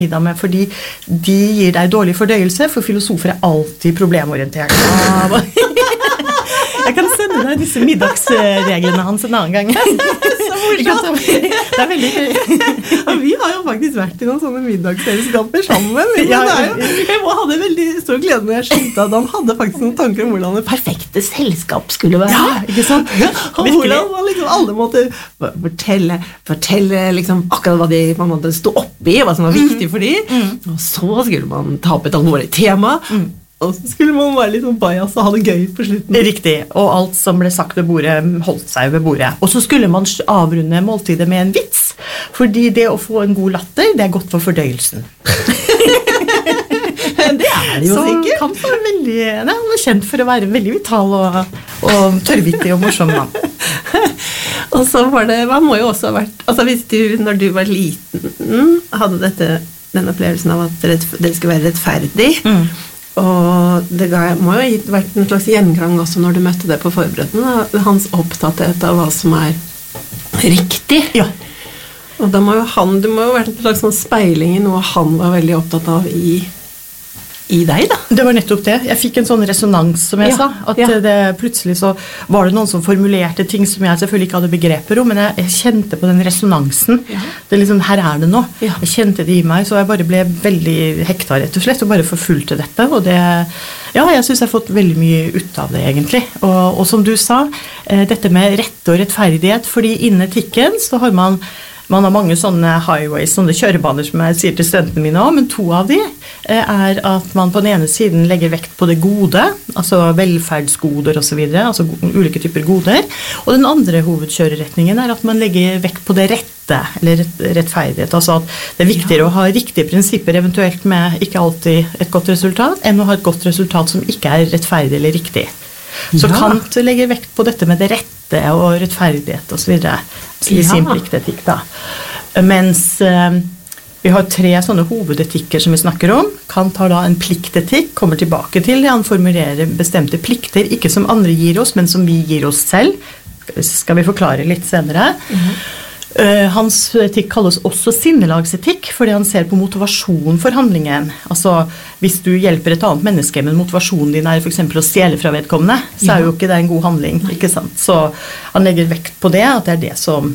middag med, fordi de gir deg dårlig fordøyelse, for filosofer alltid problemorientert. Jeg kan sende deg disse middagsreglene hans en annen gang. Så morsomt! Det veldig ja, vi har jo faktisk vært i noen sånne middagsselskaper sammen. Jeg hadde veldig stor glede når jeg skjønte at han hadde faktisk noen tanker om hvordan det perfekte selskap skulle være. Ja, ikke sant? Og hvordan man liksom alle måtte fortelle liksom akkurat hva de man måtte stå oppe i, hva som var viktig for dem. Og så skulle man ta opp et alvorlig tema. Og så skulle man være litt sånn bias og ha det gøy på slutten. Riktig, og alt som ble sagt ved bordet holdt seg ved bordet. Og så skulle man avrunde måltidet med en vits, fordi det å få en god latter, det godt for fordøyelsen. Det det jo sikkert. Så kan være veldig, han kjent for å være veldig vital og tørrvittig og morsom mann. Og så var det, man må jo også ha vært, altså hvis du, når du var liten, hadde den opplevelsen av at det skulle være rettferdig, og det må jo ha vært en slags gjengang også når du møtte det på forberedende, hans opptatthet av hva som riktig. Ja. Og da må jo det må jo ha vært en slags sånn speiling i noe han var veldig opptatt av i deg da. Det var nettopp det. Jeg fikk en sånn resonans, som jeg sa, at det plutselig så var det noen som formulerte ting som jeg selvfølgelig ikke hadde begreper om, men jeg kjente på den resonansen. Det liksom, her det nå. Jeg kjente det i meg, så jeg bare ble veldig hekta rett og slett, og bare forfulgte dette, og det, jeg synes jeg har fått veldig mye ut av det egentlig. Og som du sa, dette med rett og rettferdighet, fordi innen etikken så har man har mange sånne highways, sånne kjørebaner som jeg sier til studentene mine også, men 2 av de at man på den ene siden legger vekt på det gode, altså velferdsgoder og så videre, altså ulike typer goder, og den andre hovedkjøreretningen at man legger vekt på det rette, eller rettferdighet, altså at det viktigere å ha riktige prinsipper, eventuelt med ikke alltid et godt resultat, enn å ha et godt resultat som ikke rettferdig eller riktig. Så Kant legger vekt på dette med det rette og rettferdighet og så videre i sin pliktetikk da. Mens vi har 3 sånne hovedetikker som vi snakker om. Kant har da en pliktetikk, kommer tilbake til det. Han formulerer bestemte plikter, ikke som andre gir oss, men som vi gir oss selv. Skal vi forklare litt senere. Hans etikk kalles også sinnelagsetikk, fordi han ser på motivasjon for handlingen. Altså, hvis du hjelper et annet menneske, men motivasjonen din for eksempel å stjele fra vedkommende, så jo ikke det en god handling, ikke sant? Så han legger vekt på det, at det det som,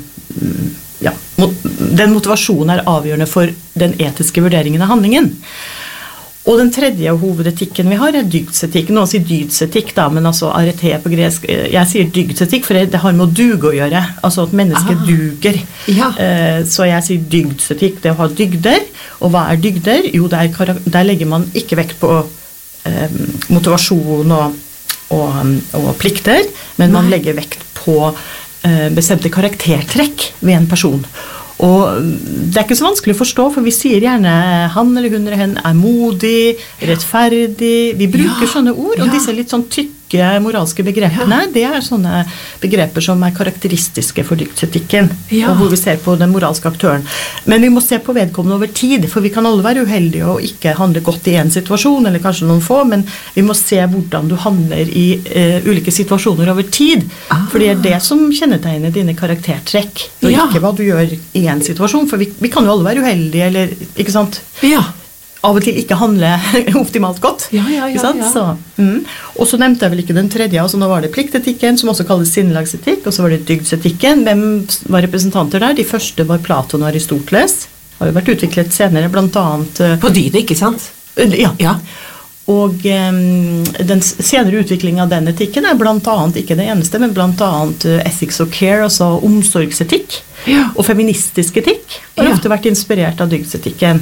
den motivasjonen avgjørende for den etiske vurderingen av handlingen. Og den tredje hovedetikken vi har dygdsetikk. Noen sier dydsetikk da, men altså arete på gresk. Jeg sier dygdsetikk, for det har med å duge å gjøre. Altså at mennesket duger. Så jeg sier dygdsetikk, det å ha dygder. Og hva dygder? Jo, der legger man ikke vekt på motivasjon og plikter, men man legger vekt på bestemte karaktertrekk ved en person. Og det ikke så vanskelig å forstå, for vi sier gjerne han eller hun eller hen modig, rettferdig, vi bruker sånne ord, og disse litt sånn tykke moralske begrepene, det sånne begreper som karakteristiske for dygdsetikken, og hvor vi ser på den moralske aktøren. Men vi må se på vedkommende over tid, for vi kan alle være uheldige og ikke handle godt i en situasjon, eller kanskje noen få, men vi må se hvordan du handler i ulike situasjoner over tid, for det det som kjennetegner dine karaktertrekk, og ikke hva du gjør i en situasjon, for vi kan jo alle være uheldige, eller, ikke sant? Av og til ikke handle optimalt godt. Ikke sant? Så, Og så nevnte jeg vel ikke den tredje, og så nå var det pliktetikken, som også kalles sinnelagsetikk, og så var det dygdsetikken. Hvem var representanter der? De første var Platon og Aristoteles. Har jo vært utviklet senere, blant annet på dyret, ikke sant? Ja. Og den senere utviklingen av den etikken blant annet, ikke det eneste, men blant annet ethics of care, altså omsorgsetikk, og feministisk etikk, har ofte vært inspirert av dygdsetikken.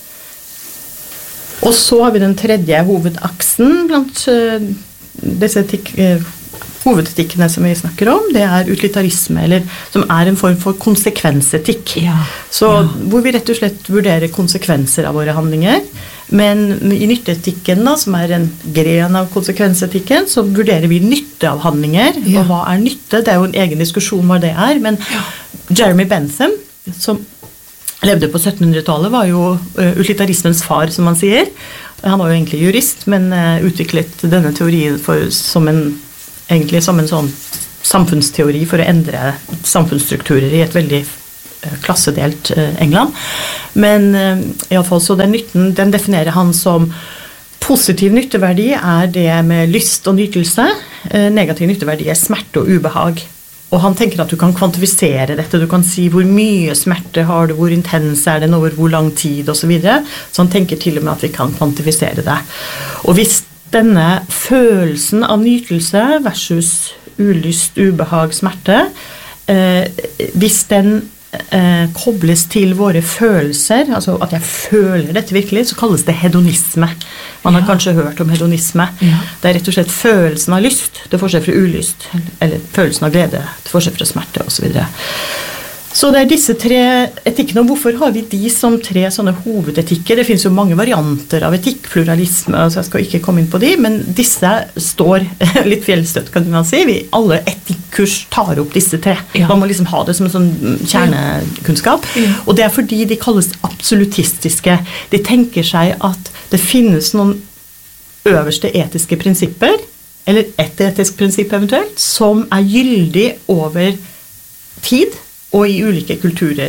Og så har vi den tredje hovedaksen blant disse hovedetikkene som vi snakker om, det utilitarisme, eller som en form for konsekvensetikk. Så hvor vi rett og slett vurderer konsekvenser av våre handlinger, men i nytteetikken da, som en gren av konsekvensetikken, så vurderer vi nytte av handlinger, og hva nytte? Det jo en egen diskusjon hva det men Jeremy Bentham, som levde på 1700-tallet, var jo utilitarismens far, som man sier. Han var jo egentlig jurist, men utviklet denne teorien som en sånn samfunnsteori for å endre samfunnsstrukturer i et veldig klassedelt England. Men I alle fall, så den nytten, den definerer han som positiv nytteverdi det med lyst og nytelse. Negativ nytteverdi smerte og ubehag. Og han tenker at du kan kvantifisere dette, du kan si hvor mye smerte har du, hvor intens den, over hvor lang tid, og så videre. Så han tenker til og med at vi kan kvantifisere det. Og hvis denne følelsen av nytelse versus ulyst, ubehag, smerte, hvis den kobles til våre følelser, altså at jeg føler dette virkelig, så kalles det hedonisme. Man har kanskje hørt om hedonisme. Det rett og slett følelsen av lyst, til forskjell fra ulyst, eller følelsen av glede, til forskjell fra smerte, og så videre. Så det disse 3 etikkene, og hvorfor har vi de som 3 sånne hovedetikker? Det finnes jo mange varianter av etikk, pluralisme, så jeg skal ikke komme inn på de, men disse står litt fjellstøtt, kan man si. Alle etikkurs tar opp disse 3. Man må liksom ha det som en sånn kjernekunnskap. Og det fordi de kalles absolutistiske. De tenker seg at det finnes noen øverste etiske prinsipper, eller et etisk prinsipp eventuelt, som gyldig over tid, og I ulike kulturer.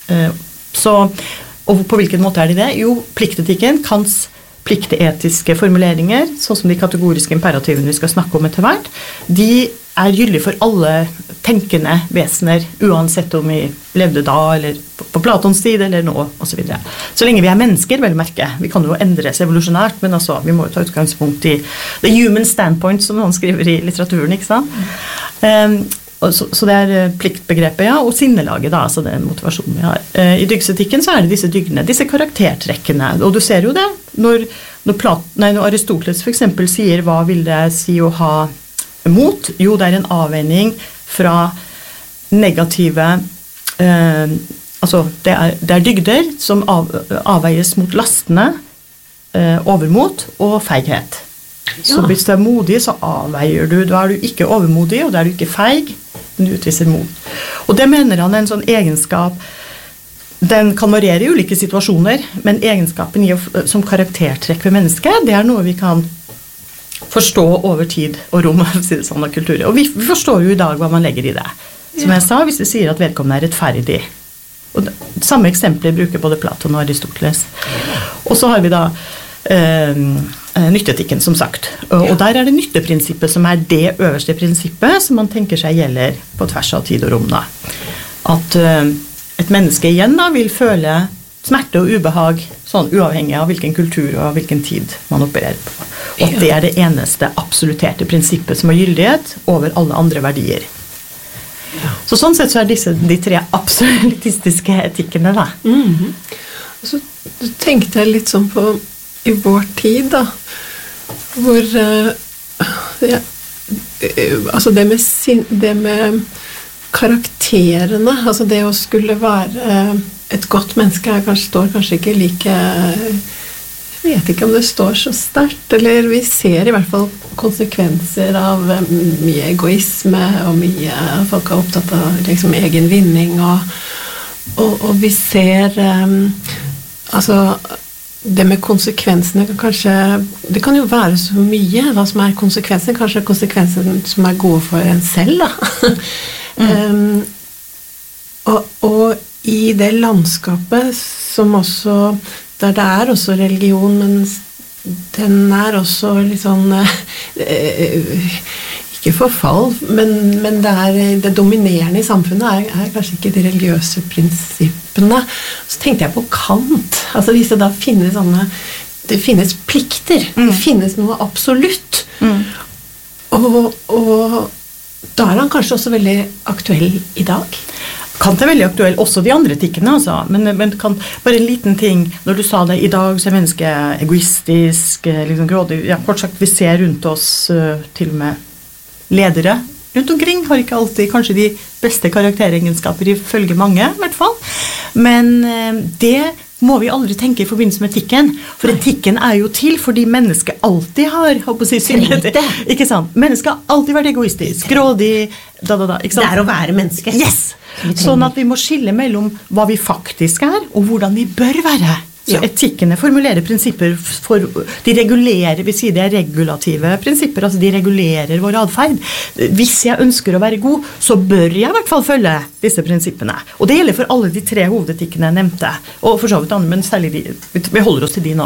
Og på hvilken måte de det? Jo, pliktetikken, Kants pliktetiske formuleringer, sånn som de kategoriske imperativene vi skal snakke om etter hvert, de gyldige for alle tenkende vesener, uansett om vi levde da, eller på Platons tid, eller nå, og så videre. Så lenge vi mennesker, vel merke. Vi kan jo endres evolusjonært, men altså, vi må jo ta utgangspunkt I the human standpoint, som noen skriver I litteraturen, ikke sant? Så det pliktbegrepet, og sinnelaget da, altså den motivasjonen vi har. I dygdsetikken så det disse dygdene, disse karaktertrekkene, og du ser jo det, når Aristoteles for eksempel sier, hva vil det si å ha mot? Jo, det en avveining fra negative, altså det dygder som avveies mot lastene, overmot og feighet. Så hvis du modig, så avveier du, da du ikke overmodig, og da du ikke feig, men du utviser mot. Og det mener han en sånn egenskap, den kan variere I ulike situasjoner, men egenskapen som karaktertrekk ved mennesket, det noe vi kan forstå over tid og rom, for å si det sånn, av kulturer. Og vi forstår jo I dag hva man legger I det. Som jeg sa, hvis vi sier at vedkommende rettferdig. Og samme eksempler bruker både Platon og Aristoteles. Og så har vi da nyttetikken, som sagt. Og der det nytteprinsippet som det øverste prinsippet som man tenker seg gjelder på tvers av tid og rom. Da. At et menneske igjen da, vil føle smerte og ubehag sånn uavhengig av hvilken kultur og hvilken tid man opererer på. Og at det det eneste absoluterte prinsippet som har gyldighet over alle andre verdier. Så sånn sett så disse de 3 absolutistiske etikkene da. Og så tenkte jeg litt sånn på I vår tid da, hvor altså det med karakterene, altså det å skulle være et godt menneske står kanskje ikke like, jeg vet ikke om det står så sterkt, eller vi ser I hvert fall konsekvenser av mye egoisme, og mye folk opptatt av liksom egen vinning, og vi ser altså det med konsekvensene kanskje, det kan jo være så mye hva som konsekvensen, kanskje konsekvensen som gode for en selv da og I det landskapet som også, der det også religion, men den også litt sånn ikke forfall, men det dominerende I samfunnet kanskje ikke de religiøse prinsippene. Så tenkte jeg på Kant. Altså hvis det da finnes sånne, det finnes plikter, det finnes noe absolutt. Og da han kanskje også veldig aktuell I dag. Kant veldig aktuell, også de andre etikkene, altså. Men Kant, bare en liten ting, når du sa det, I dag så mennesket egoistisk, liksom grådig, ja, kort sagt, vi ser rundt oss til og med ledere rundt omkring, har ikke alltid kanskje de beste karakteregenskaper ifølge mange, I hvert fall. Men det må vi aldri tenke I forbindelse med etikken, for etikken jo til fordi mennesket alltid har, håper jeg synlighet, ikke sant? Mennesket har alltid vært egoistisk, grådig, ikke sant? Det å være menneske. Yes! Sånn at vi må skille mellom hva vi faktisk og hvordan vi bør være. Så etikkene formulerer prinsipper de regulerer, vi sier det regulative prinsipper, altså de regulerer vår adferd. Hvis jeg ønsker å være god, så bør jeg i hvert fall følge disse prinsippene. Og det gjelder for alle de 3 hovedetikkene jeg nevnte, og for så vidt andre, men særlig vi holder oss til de nå.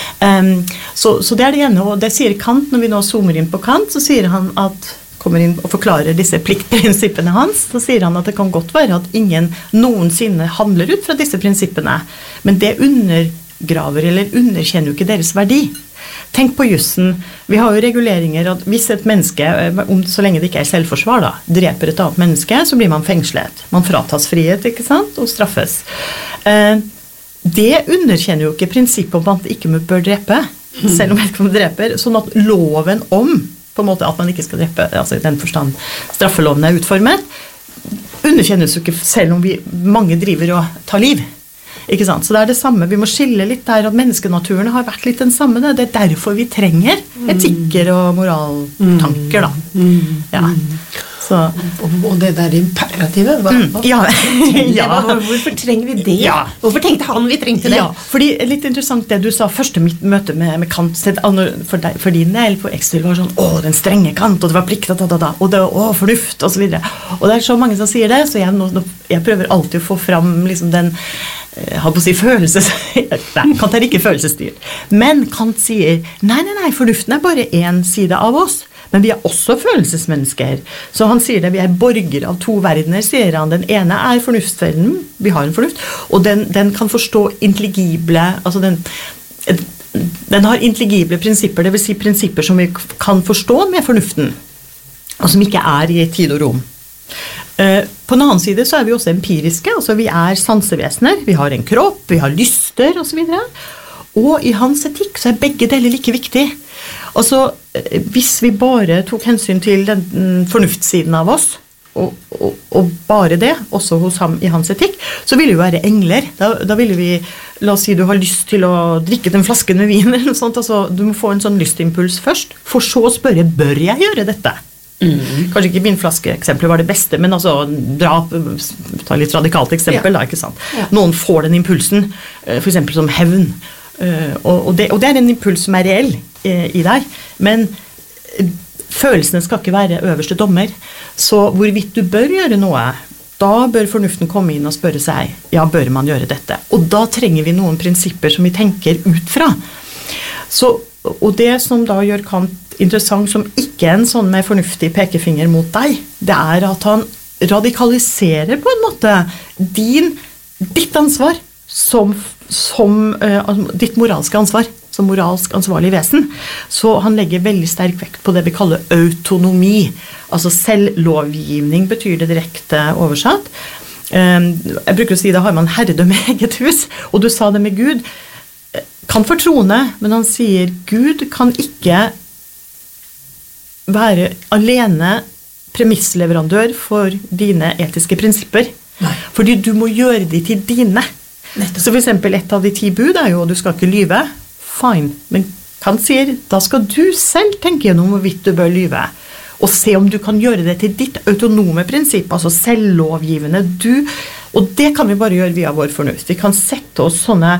Så det det ene, og det sier Kant, når vi nå zoomer inn på Kant, så sier han at kommer inn og forklarer disse pliktprinsippene hans, så sier han at det kan godt være at ingen noensinne handler ut fra disse prinsippene, men det undergraver eller underkjenner jo ikke deres verdi. Tenk på jussen. Vi har jo reguleringer at hvis et menneske, så lenge det ikke selvforsvar da, dreper et annet menneske, så blir man fengslet. Man fratas frihet, ikke sant, og straffes. Det underkjenner jo ikke prinsippet om at ikke bør drepe, selv om vedkommende dreper, sånn at loven om på en måte at man ikke skal drepe, altså i den forstand straffeloven utformet, underkjennes jo ikke selv om mange driver og tar liv. Ikke sant? Så det det samme, vi må skille litt der at menneskenaturen har vært litt den samme, det derfor vi trenger etikker og moraltanker da. Ja. Så. Og det der imperativet, hvorfor trenger vi det? Ja. Hvorfor tenkte han vi trengte det? Ja, fordi litt interessant det du sa, første mitt møte med Kant, for din del på X-Stil var sånn, den strenge Kant, og det var plikt, og det var fornuft, og så videre. Og det så mange som sier det, så jeg prøver alltid å få fram liksom den, har på å si Kant ikke følelsesstyrt. Men Kant sier, nei, fornuften bare en side av oss. Men vi også følelsesmennesker. Så han sier det, vi borgere av 2 verdener, sier han. Den ene fornuftsverden, vi har en fornuft, og den kan forstå intelligible, altså den har intelligible prinsipper, det vil si prinsipper som vi kan forstå med fornuften, og som ikke i tid og rom. På en annen side så vi også empiriske, altså vi sansevesener, vi har en kropp, vi har lyster og så videre. Og i hans etikk så begge deler like viktig. Altså, hvis vi bare tok hensyn til den fornuftssiden av oss, og bare det, også hos ham i hans etikk, så ville vi være engler. Da ville vi, la oss si du har lyst til å drikke den flasken med vin, eller noe sånt, altså, du må få en sånn lystimpuls først, for så å spørre, bør jeg gjøre dette? Kanskje ikke vinflaskeeksemplet var det beste, men altså drap, ta litt radikalt eksempel da, ikke sant? Noen får den impulsen, for eksempel som hevn, og det en impuls som reell i deg, men følelsene skal ikke være øverste dommer, så hvorvidt du bør gjøre noe, da bør fornuften komme inn og spørre seg, ja, bør man gjøre dette? Og da trenger vi noen prinsipper som vi tenker ut fra. Så, og det som da gjør Kant interessant, som ikke en sånn med fornuftig pekefinger mot deg, det at han radikaliserer på en måte ditt ansvar som ditt moralske ansvar, som moralsk ansvarlig vesen. Så han legger veldig sterk vekt på det vi kaller autonomi. Altså selvlovgivning betyr det direkte oversatt. Jeg bruker å si, da har man herredømme i eget hus, og du sa det med Gud, kan fortrone, men han sier, Gud kan ikke være alene premissleverandør for dine etiske prinsipper. Nei. Fordi du må gjøre de til dine. Nettopp. Så for eksempel et av de 10 bud jo, du skal ikke lyve. Fine. Men Kant sier, da skal du selv tenke gjennom hvorvidt du bør lyve. Og se om du kan gjøre det til ditt autonome prinsipp, altså selvlovgivende. Og det kan vi bare gjøre via vår fornuft. Vi kan sette oss sånne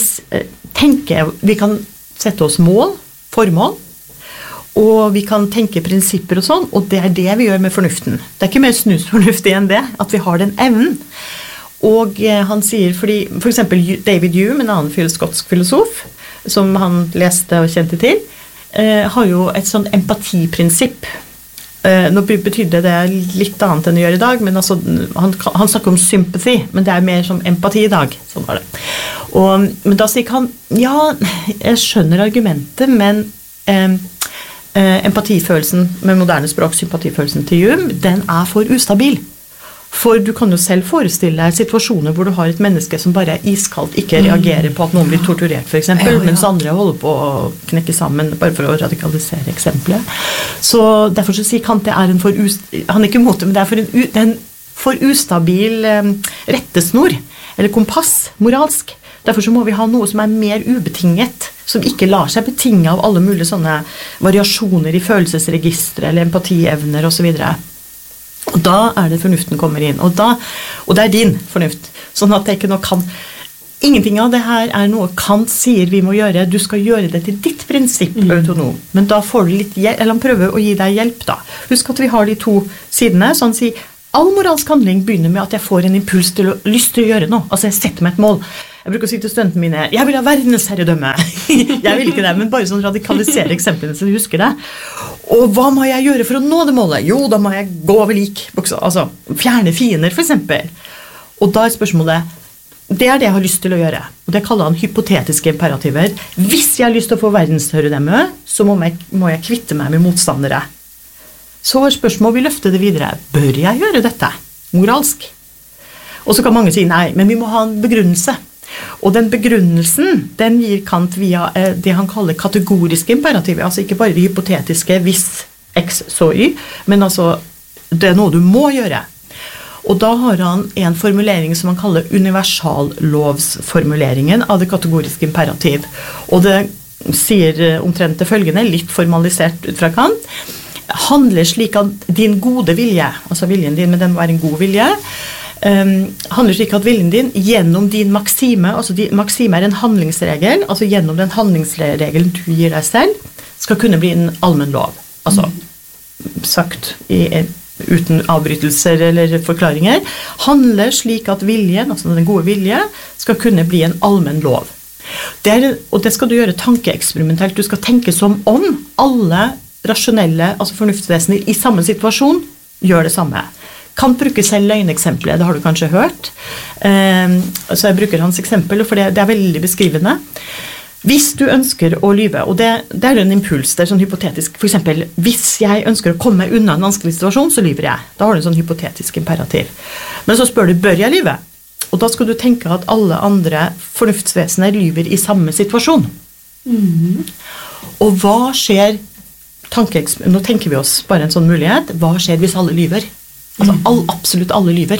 vi kan sette oss mål, formål, og vi kan tenke prinsipper og sånn, og det det vi gjør med fornuften. Det ikke mer snusfornuftig enn det, at vi har den evnen. Og han sier, for eksempel David Hume, en annen skotsk filosof, som han leste og kjente til, har jo et sånn empatiprinsipp. Nå betydde det litt annet enn å gjøre i dag, men altså, han snakker om sympathy, men det mer som empati i dag, sånn var det. Men da sier han, ja, jeg skjønner argumentet, men empatifølelsen med moderne språk, sympatifølelsen til Hume, den for ustabil. For du kan jo selv forestille deg situasjoner hvor du har et menneske som bare iskaldt ikke reagerer på at noen blir torturert, for eksempel, mens andre holder på å knekke sammen, bare for å radikalisere eksempelet. Så derfor så sier Kant det han ikke imot det, men det en for ustabil rettesnor, eller kompass, moralsk. Derfor så må vi ha noe som mer ubetinget, som ikke lar seg betinge av alle mulige sånne variasjoner i følelsesregistre, eller empatievner og så videre. Og da det fornuften kommer inn, og det din fornuft. Sånn at jeg ikke nå kan Ingenting av det her noe Kant sier vi må gjøre. Du skal gjøre det til ditt prinsipp autonom. Men da får du litt hjelp, eller han prøver å gi deg hjelp da. Husk at vi har de to sidene, så han sier, all moralsk handling begynner med at jeg får en impuls til lyst til å gjøre noe. Altså jeg setter meg et mål. Jeg bruker å si til studentene mine, jeg vil ha verdensherredømme. Jeg vil ikke det, men bare sånn radikalisere eksemplene så du husker det. Og hva må jeg gjøre for å nå det målet? Jo, da må jeg gå over lik, altså fjerne fiender for eksempel. Og da spørsmålet, det det jeg har lyst til å gjøre, og det kaller han hypotetiske imperativer. Hvis jeg har lyst til å få verdensherredømme, så må jeg kvitte meg med motstandere. Så spørsmålet, vi løfter det videre. Bør jeg gjøre dette moralsk? Og så kan mange si nei, men vi må ha en begrunnelse. Og den begrunnelsen, den gir Kant via det han kaller kategoriske imperativer, altså ikke bare de hypotetiske hvis x så y, men altså det noe du må gjøre. Og da har han en formulering som han kaller universallovsformuleringen av det kategoriske imperativ. Og det sier omtrent det følgende, litt formalisert ut fra Kant, handler slik at din gode vilje, altså viljen din, men den må være en god vilje, handler slik at viljen din gjennom din maksime, altså maksime en handlingsregel, altså gjennom den handlingsregelen du gir deg selv, skal kunne bli en allmenn lov. Altså, sagt uten avbrytelser eller forklaringer, handler slik at viljen, altså den gode vilje, skal kunne bli en allmenn lov. Og det skal du gjøre tankeeksperimentelt. Du skal tenke som om alle rasjonelle, altså fornuftsvesener i samme situasjon, gjør det samme. Kant bruker selv løgneksempler, det har du kanskje hørt. Så jeg bruker hans eksempel, for det veldig beskrivende. Hvis du ønsker å lyve, og det en impuls, det sånn hypotetisk, for eksempel, hvis jeg ønsker å komme unna en vanskelig situasjon, så lyver jeg. Da har du en sånn hypotetisk imperativ. Men så spør du, bør jeg lyve? Og da skal du tenke at alle andre fornuftsvesener lyver i samme situasjon. Og hva skjer, nå tenker vi oss bare en sånn mulighet, hva skjer hvis alle lyver? Altså absolutt alle lyver.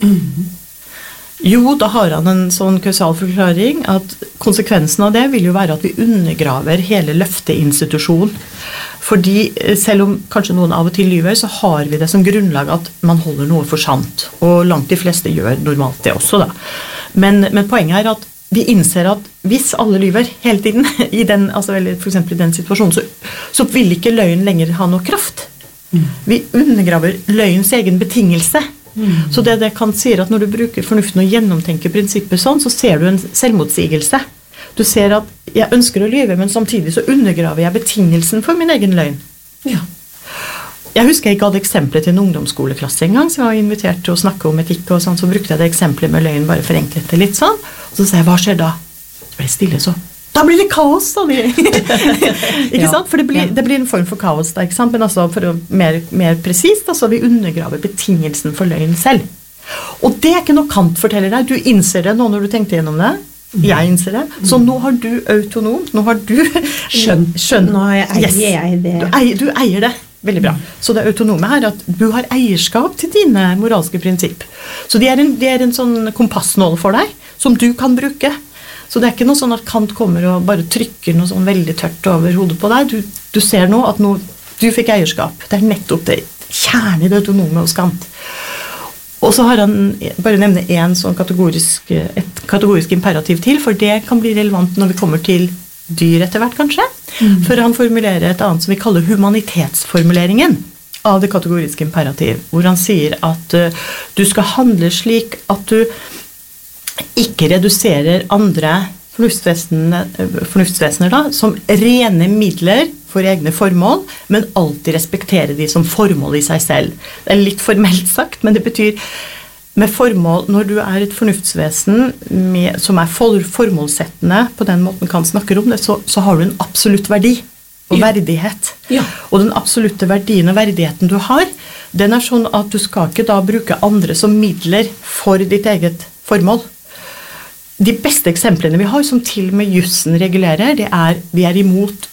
Jo, da har han en sånn kausal forklaring at konsekvensen av det vil jo være at vi undergraver hele løfteinstitusjonen. Fordi selv om kanskje noen av og til lyver, så har vi det som grunnlag at man holder noe for sant. Og langt de fleste gjør normalt det også da. Men poenget at vi innser at hvis alle lyver hele tiden, altså for eksempel i den situasjonen, så vil ikke løgn lenger ha noe kraft. Vi undergraver løgnens egen betingelse. Så det kan si at når du bruker fornuften og gjennomtenker prinsippet sånn, så ser du en selvmotsigelse. Du ser at jeg ønsker å lyve, men samtidig så undergraver jeg betingelsen for min egen løgn. Ja. Jeg husker jeg ikke hadde eksempler til en ungdomsskoleklasse en gang, så jeg var invitert til å snakke om etikk og sånn, så brukte jeg det eksemplet med løgn, bare forenklet det litt sånn. Og så sa jeg, hva skjer da? Så ble det stille så. Da blir det kaos, da. Ikke sant? For det blir en form for kaos da, ikke sant? Men altså, for å mer presist, altså, vi undergraver betingelsen for løgn selv. Og det ikke noe Kant forteller deg. Du innser det nå når du tenkte gjennom det. Jeg innser det. Så nå har du autonom, nå har du skjønt. Nå eier jeg det. Du eier det. Veldig bra. Så det autonome her at du har eierskap til dine moralske prinsipp. Så det en sånn kompassnål for deg, som du kan bruke. Så det ikke noe sånn at Kant kommer og bare trykker noe sånn veldig tørt over hodet på deg. Du ser nå at du fikk eierskap. Det nettopp det kjerne i det autonome hos Kant. Og så har han bare nevne et kategorisk imperativ til, for det kan bli relevant når vi kommer til dyr etter hvert, kanskje. For han formulerer et annet som vi kaller humanitetsformuleringen av det kategoriske imperativ, hvor han sier at du skal handle slik at du ikke reduserer andre fornuftsvesener da, som rene midler for egne formål, men alltid respektere de som formål i seg selv. Det litt formelt sagt, men det betyr med formål, når du et fornuftsvesen som formålsettende, på den måten kan snakke om det, så har du en absolutt verdi og verdighet. Ja. Og den absolutte verdien og verdigheten du har, den sånn at du skal ikke da bruke andre som midler for ditt eget formål. De beste eksemplene vi har, som til og med jussen regulerer, det vi imot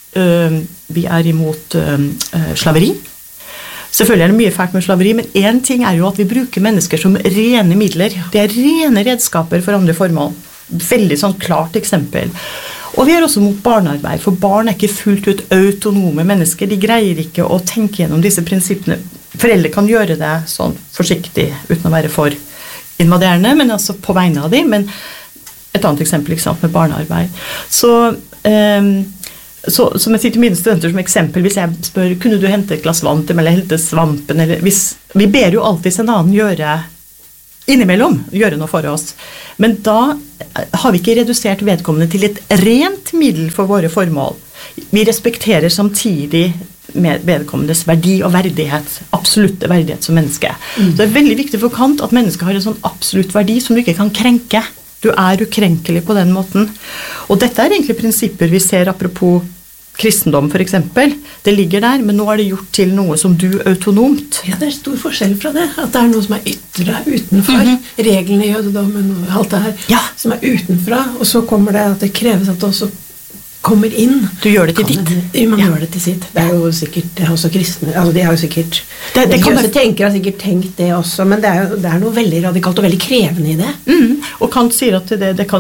slaveri. Selvfølgelig det mye fælt med slaveri, men en ting jo at vi bruker mennesker som rene midler. Det rene redskaper for andre formål. Veldig sånn klart eksempel. Og vi også mot barnearbeid, for barn ikke fullt ut autonome mennesker. De greier ikke å tenke gjennom disse prinsippene. Foreldre kan gjøre det sånn forsiktig, uten å være for invaderende, men altså på vegne av dem. Men et annet eksempel, ikke sant, med barnearbeid. Så som jeg sier til mine studenter som eksempel, hvis jeg spør, kunne du hente et glass vann til meg, eller hente svampen, eller vi ber jo alltid en annen gjøre noe for oss. Men da har vi ikke redusert vedkommende til et rent middel for våre formål. Vi respekterer samtidig med vedkommendes verdi og verdighet, absolutte verdighet som menneske. Så det veldig viktig for Kant at mennesket har en sånn absolutt verdi som du ikke kan krenke. Du ukrenkelig på den måten. Og dette egentlig prinsipper vi ser apropos kristendom for eksempel. Det ligger der, men nå det gjort til noe som du autonomt. Ja, det stor forskjell fra det. At det noe som ytre utenfor. Reglene i jødedommen og alt det her. Som utenfra. Og så kommer det at det kreves at det også kommer inn. Du gjør det til ditt. Man gjør det til sitt. Det jo sikkert, det også kristne, altså de har jo sikkert, de tenker har sikkert tenkt det også, men det noe veldig radikalt og veldig krevende i det. Og Kant sier at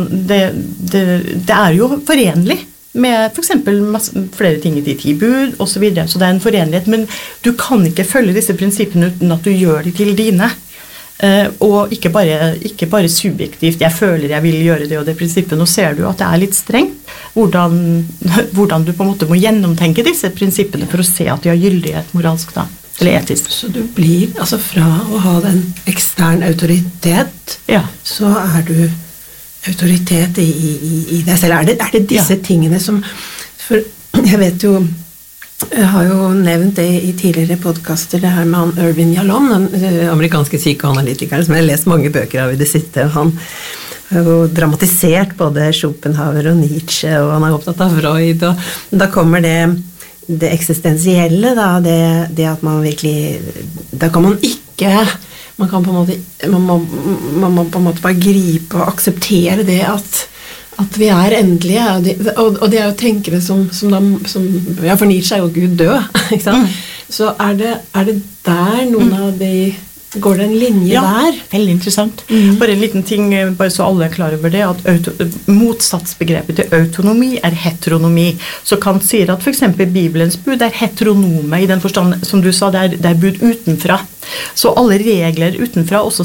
det jo forenlig med for eksempel flere ting i de 10 bud, og så videre, så det en forenlighet, men du kan ikke følge disse prinsippene uten at du gjør de til dine. Og ikke bare subjektivt, jeg føler jeg vil gjøre det og det prinsippet. Nå ser du at det litt strengt, hvordan du på en måte må gjennomtenke disse prinsippene for å se at de har gyldighet moralsk da, eller etisk. Så du blir, altså fra å ha den ekstern autoritet, så du autoritet i deg selv. Er det disse tingene som, for jeg vet jo, jeg har jo nevnt det i tidligere podcaster, det her med han Irvin Yalom, den amerikanske psykoanalytikeren som jeg har lest mange bøker av i det siste. Han har jo dramatisert både Schopenhauer og Nietzsche, og han opptatt av Freud, og da kommer det eksistensielle, da, det at man virkelig, da kan man ikke, man kan på en måte, man må på en måte bare gripe og akseptere det at vi endelige, og det jo tenkere som for Nietzsche jo Gud død, ikke sant? Så det der noen av de, går det en linje der? Ja, veldig interessant. Bare en liten ting, bare så alle klar over det, at motsatsbegrepet til autonomi heteronomi. Så Kant sier at for eksempel Bibelens bud heteronome, i den forstand, som du sa, det bud utenfra. Så alle regler utenfra, også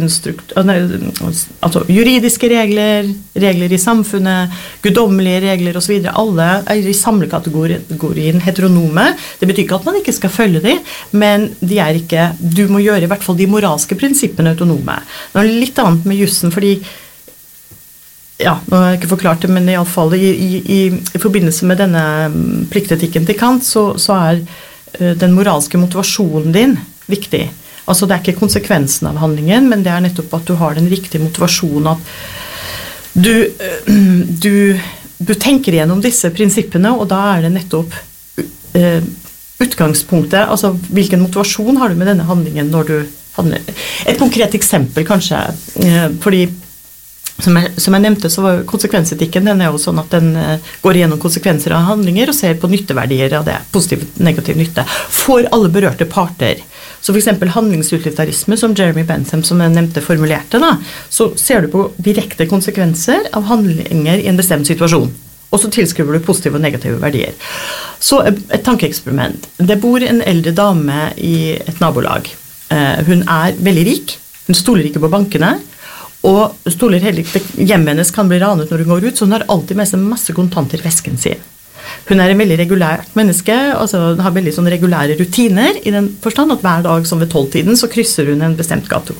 altså juridiske regler, regler i samfunnet, guddommelige regler og så videre, alle i samlekategorien heteronome. Det betyr ikke at man ikke skal følge dem, men de ikke, du må gjøre i hvert fall de moralske prinsippene autonome. Det litt annet med jussen, fordi nå har jeg ikke forklart det, men i alle fall i forbindelse med denne pliktetikken til Kant, så den moralske motivasjonen din viktig. Altså det ikke konsekvensen av handlingen, men det nettopp at du har den riktige motivasjonen, at du tenker gjennom disse prinsippene, og da det nettopp utgangspunktet, altså hvilken motivasjon har du med denne handlingen når du handler. Et konkret eksempel kanskje, fordi som jeg nevnte, så var konsekvensetikken, den jo sånn at den går gjennom konsekvenser av handlinger og ser på nytteverdier av det, positiv og negativ nytte, for alle berørte parter. Så for eksempel handlingsutilitarisme, som Jeremy Bentham, som jeg nevnte, formulerte, da, så ser du på direkte konsekvenser av handlinger i en bestemt situasjon. Og så tilskriver du positive og negative verdier. Så et tankeeksperiment. Det bor en eldre dame i et nabolag. Hun veldig rik, hun stoler ikke på bankene, og stoler heller ikke, hjemmet hennes kan bli ranet når hun går ut, så hun har alltid med seg masse kontanter i vesken sin. Hun en veldig regulært menneske, altså hun har veldig sånne regulære rutiner, i den forstand at hver dag som ved 12-tiden, så krysser hun en bestemt gate.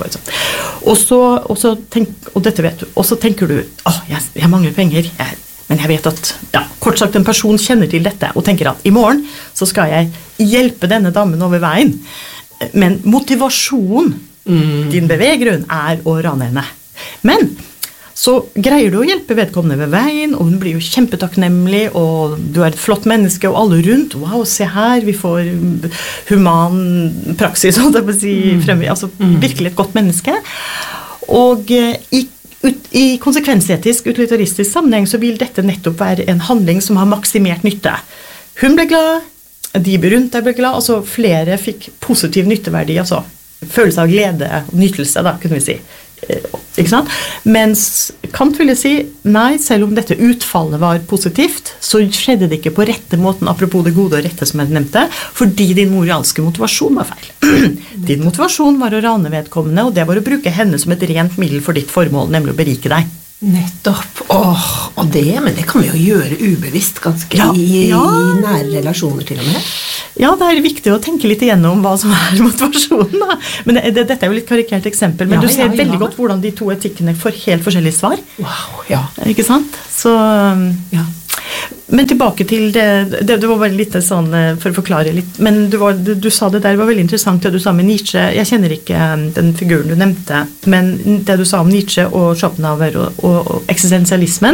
Og dette vet du, og så tenker du, jeg mangler penger, men jeg vet at, kort sagt en person kjenner til dette, og tenker at i morgen så skal jeg hjelpe denne damen over veien. Men motivasjon, din beveggrunn, å rane henne. Men så greier du å hjelpe vedkommende ved veien, og hun blir jo kjempetakknemlig, og du et flott menneske, og alle rundt, wow, se her, vi får human praksis, altså virkelig et godt menneske. Og i konsekvensetisk, utilitaristisk sammenheng, så vil dette nettopp være en handling som har maksimert nytte. Hun ble glad, de rundt deg ble glad, altså flere fikk positiv nytteverdi, altså følelse av glede og nytelse, da, kunne vi si. Ikke sant? Mens Kant ville si, nei, selv om dette utfallet var positivt, så skjedde det ikke på rette måten, apropos det gode og rette som jeg nevnte, fordi din moralske motivasjon var feil. Din motivasjon var å rane vedkommende, og det var å bruke henne som et rent middel for ditt formål, nemlig å berike deg. Nettopp. Og men det kan vi jo gjøre ubevisst ganske i nære relasjoner til og med. Ja, det viktig å tenke litt igjennom hva som motivasjonen da. Men dette jo litt karikert eksempel, men du ser veldig godt hvordan de to etikkene får helt forskjellige svar. Wow, ja. Ikke sant? Så, Men tilbake til det var bare litt sånn, for å forklare litt, men du sa det der var veldig interessant det du sa med Nietzsche. Jeg kjenner ikke den figuren du nevnte, men det du sa om Nietzsche og Schopenhauer og eksistensialismen,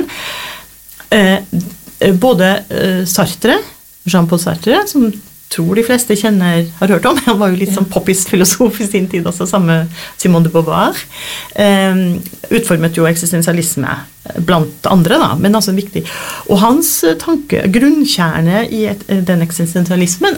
både Sartre, Jean-Paul Sartre, som tror de fleste har hørt om, han var jo litt sånn poppis-filosof i sin tid også, samme Simone de Beauvoir, utformet jo eksistensialisme blant andre da, men altså viktig. Og hans tanke, grunnkjerne i den eksistensialismen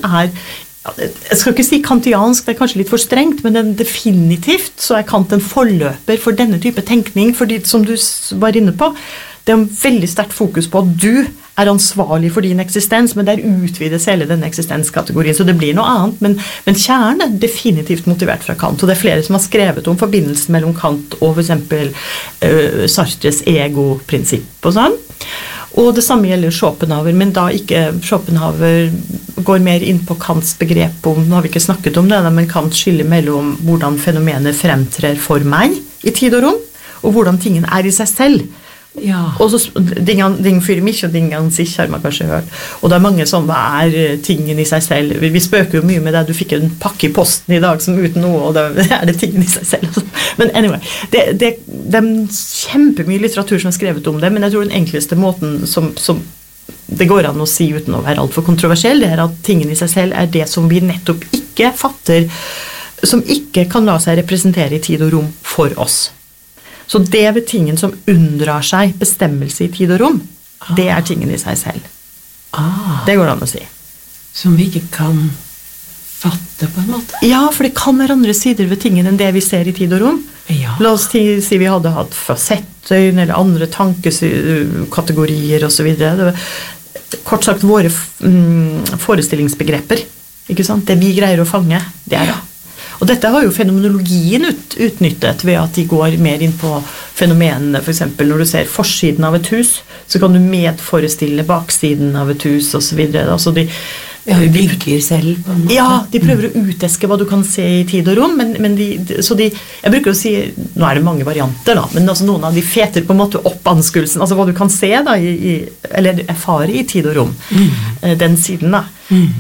jeg skal ikke si kantiansk, det kanskje litt for strengt, men definitivt så Kant en forløper for denne type tenkning, fordi som du var inne på, det en veldig sterkt fokus på at du ansvarlig for din eksistens, men der utvides hele denne eksistenskategorien, så det blir noe annet, men kjernen definitivt motivert fra Kant, og det flere som har skrevet om forbindelsen mellom Kant og for eksempel Sartres ego-prinsipp og sånn. Og det samme gjelder Schopenhauer, men da ikke Schopenhauer går mer inn på Kants begrep om, nå har vi ikke snakket om det, men Kant skiller mellom hvordan fenomener fremtrer for meg i tid og rom, og hvordan tingen i seg selv. Ja. Og så dingen for meg og dingen sich har man kanskje hørt, og det mange som hva tingen i seg selv. Vi spøker jo mye med det, du fikk en pakke i posten i dag som uten noe, og det det tingen i seg selv. Men anyway, det kjempemye litteratur som skrevet om det, men jeg tror den enkleste måten som det går an å si uten å være alt for kontroversiell, det at tingen i seg selv det som vi nettopp ikke fatter, som ikke kan la seg representere i tid og rom for oss. Så det ved tingen som unndrar seg bestemmelse i tid og rom, det tingen i seg selv. Det går det an å si. Som vi ikke kan fatte på en måte? Ja, for det kan være andre sider ved tingen enn det vi ser i tid og rom. Ja. La oss si vi hadde hatt fasettøyne eller andre tankekategorier og så videre. Kort sagt våre forestillingsbegreper, ikke sant? Det vi greier å fange, det det. Og dette har jo fenomenologien utnyttet ved at de går mer inn på fenomenene, for eksempel når du ser forsiden av et hus, så kan du medforestille baksiden av et hus og så videre. Altså de bygger selv på en måte. Ja, de prøver å uteske hva du kan se i tid og rom, men jeg bruker å si, nå det mange varianter da, men altså noen av de feter på en måte opp anskuelsen, altså hva du kan se da, eller erfare i tid og rom, den siden da.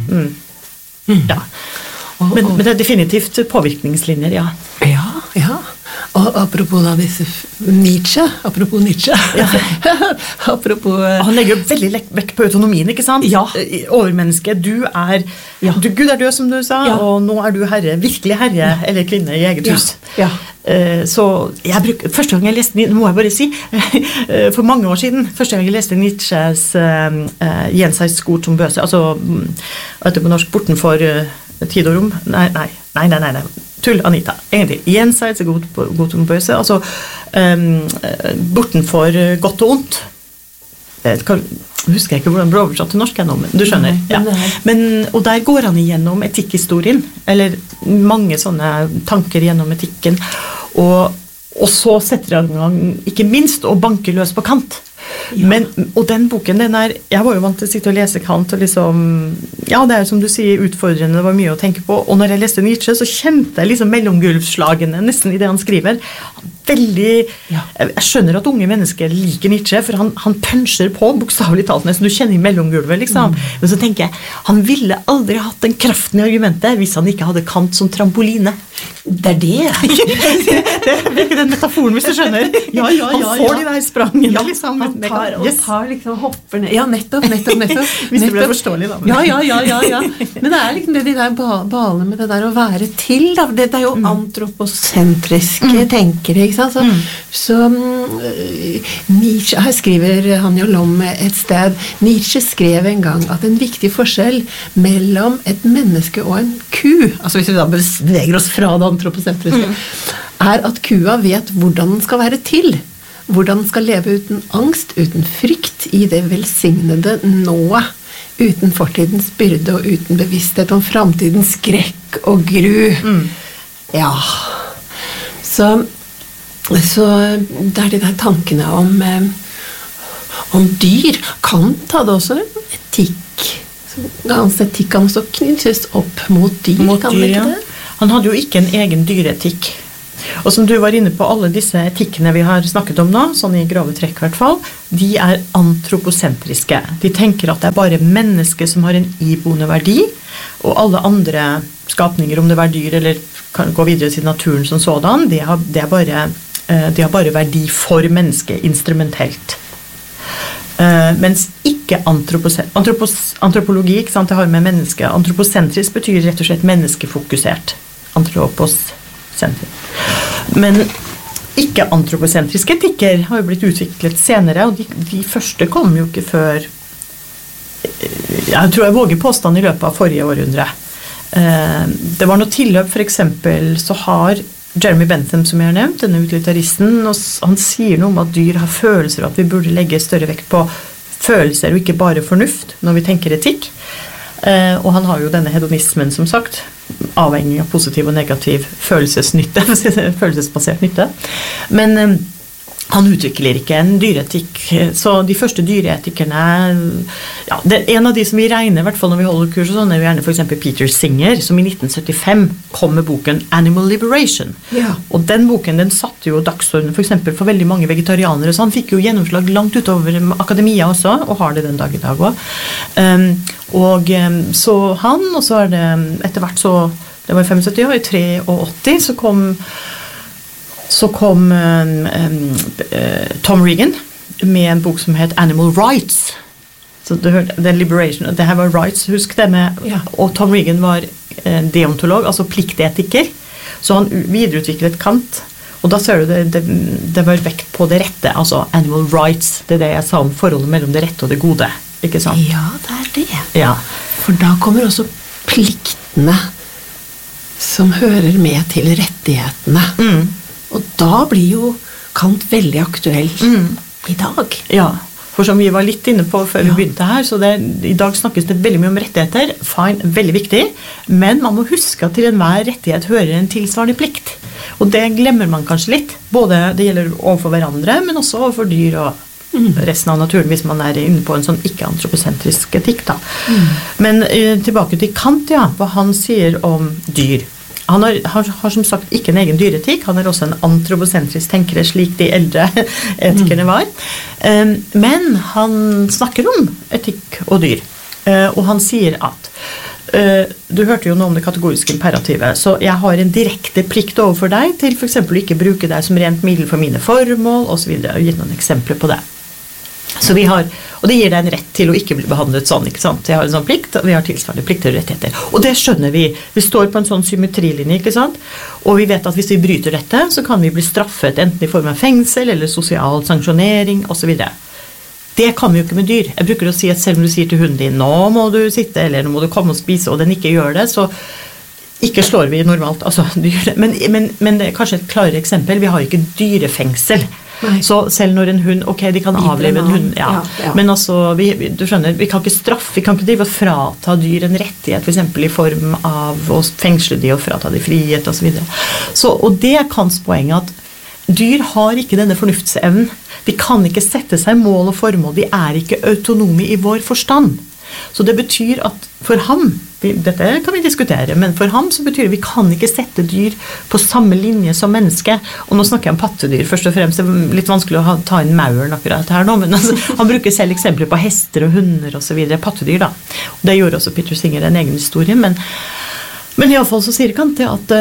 Ja. Men det definitivt påvirkningslinjer, ja. Ja. Og apropos da disse Nietzsche, ja. Apropos han legger jo veldig vekk på autonomien, ikke sant? Ja. Overmenneske, du Gud død som du sa, og nå du herre, virkelig herre eller kvinne i eget hus. Ja. Så første gang jeg leste, må jeg bare si, for mange år siden, første gang jeg leste Nietzsches Jenseits god som bøse, altså på norsk bortenfor tid og rom, nei, tull Anita, egentlig, Jenseits god som bøse, altså bortenfor godt og ondt, husker jeg ikke hvordan det ble oversatt til norsk ennå, men du skjønner, ja. Og der går han igjennom etikkhistorien, eller mange sånne tanker gjennom etikken, og så setter han i gang, ikke minst, å banke løs på Kant. Ja. Og den boken, jeg var jo vant til å sitte og lese Kant, og liksom, ja, det som du sier, utfordrende, det var mye å tenke på, og når jeg leste Nietzsche, så kjente jeg liksom mellomgulvslagene nesten i det han skriver. Jeg skjønner at unge mennesker liker Nietzsche, for han puncher på, bokstavelig talt, nesten du kjenner i mellomgulvet, liksom. Men så tenker jeg, han ville aldri hatt den kraften i argumentet hvis han ikke hadde Kant som trampoline. Det det. Det ikke den metaforen, hvis du skjønner. Han får de der sprangene, liksom. Han tar liksom, hopper ned. Ja, nettopp. Hvis det ble forståelig, da. Ja. Men det liksom det de der balene med det der å være til, da. Det jo antroposentriske tenkere, ikke sant? Så Nietzsche, her skriver Hanja Lom et sted, Nietzsche skrev en gang at en viktig forskjell mellom et menneske og en ku, altså hvis vi da beveger oss fra det antroposentriske, at kua vet hvordan den skal være til, hvordan den skal leve uten angst, uten frykt, i det velsignede nået, uten fortidens byrde og uten bevissthet om fremtidens skrekk og gru. Ja. Så Så det de der tankene om dyr. Kant hadde også etikk. Hans etikk kan også knyttes opp mot dyr. Kan det ikke det? Han hadde jo ikke en egen dyreetikk. Og som du var inne på, alle disse etikkene vi har snakket om nå, sånn i grove trekk i hvert fall, de antroposentriske. De tenker at det bare mennesket som har en iboende verdi, og alle andre skapninger, om det er dyr eller kan gå videre til naturen som sådan, de har bare verdi for mennesket instrumentelt. Mens ikke antropologi, ikke sant, det har med menneske. Antroposentrisk betyr rett og slett menneskefokusert. Antroposentrisk. Men ikke antroposentriske etikker har jo blitt utviklet senere, og de første kom jo ikke før, jeg tror jeg våger påstand i løpet av forrige århundre. Det var noe tilløp, for eksempel så har Jeremy Bentham, som jeg har nevnt, denne utilitaristen, og han sier noe om at dyr har følelser, og at vi burde legge større vekt på følelser og ikke bare fornuft når vi tenker etikk. Og han har jo denne hedonismen, som sagt, avhengig av positiv og negativ følelsesnytte, følelsesbasert nytte. Men han utvikler ikke en dyreetikk, så de første dyreetikerne, ja, det en av de som vi regner, i hvert fall når vi holder kurs og sånn, er jo gjerne for eksempel Peter Singer, som i 1975 kom med boken Animal Liberation. Ja. Og den boken, den satte jo dagsorden for eksempel for veldig mange vegetarianere, så han fikk jo gjennomslag langt utover akademia også, og har det den dag i dag også. Så han, og så er det etter hvert så, det var i 75 år, i 83 så kom Tom Regan med en bok som het Animal Rights. Så du hørte, det Liberation, det her var Rights, husk det med, ja. Og Tom Regan var deontolog, altså pliktetiker, så han videreutviklet Kant, og da ser du det var vekt på det rette, altså Animal Rights, det det jeg sa om forholdet mellom det rette og det gode, ikke sant? Ja, det det. Ja. For da kommer også pliktene som hører med til rettighetene. Og da blir jo Kant veldig aktuell i dag. Ja, for som vi var litt inne på før vi begynte her, så i dag snakkes det veldig mye om rettigheter. Fine, veldig viktig. Men man må huske at til enhver rettighet hører en tilsvarende plikt. Og det glemmer man kanskje litt. Både det gjelder overfor hverandre, men også overfor dyr og resten av naturen, hvis man er inne på en sånn ikke-antroposentrisk etikk. Da. Men tilbake til Kant, ja, hva han sier om dyr. Han har som sagt ikke en egen dyreetikk, han er også en antroposentrisk tenkere, slik de eldre etikerne var. Men han snakker om etikk og dyr, og han sier at du hørte jo noe om det kategoriske imperativet, så jeg har en direkte plikt overfor deg til for eksempel ikke bruke deg som rent middel for mine formål, og så videre, og gitt noen eksempler på det. Så vi har, og det gir deg en rett til å ikke bli behandlet sånn, ikke sant? Jeg har en sånn plikt, og vi har tilsvarende plikter og rettigheter. Og det skjønner vi. Vi står på en sånn symmetrilinje, ikke sant? Og vi vet at hvis vi bryter dette, så kan vi bli straffet, enten i form av fengsel, eller sosial sanksjonering, og så videre. Det kan vi jo ikke med dyr. Jeg bruker å si at selv om du sier til hunden din, nå må du sitte, eller nå må du komme og spise, og den ikke gjør det, så ikke slår vi normalt, altså dyr. Men det er kanskje et klarere eksempel. Vi har ikke dyrefengsel. Nei. Så selv når en hund, ok, de kan avleve en hund, ja. Men altså, du skjønner, vi kan ikke straffe, vi kan ikke drive og frata dyr en rettighet, for eksempel i form av å fengsle de og frata de frihet og så videre. Så, og det er Kants poeng at dyr har ikke denne fornuftsevnen. De kan ikke sette seg mål og formål, de er ikke autonome i vår forstand. Så det betyr at for ham, dette kan vi diskutere, men for ham så betyr det vi kan ikke sette dyr på samme linje som menneske. Og nå snakker jeg om pattedyr, først og fremst. Det er litt vanskelig å ta inn mauren akkurat her nå, men altså, han bruker selv eksempler på hester og hunder og så videre, pattedyr da. Og det gjorde også Peter Singer en egen historie, men i alle fall så sier Kant at